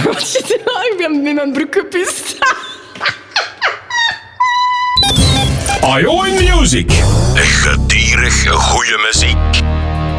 Ik ben met mijn broek gepist. Ion Music. Gedierig goede muziek.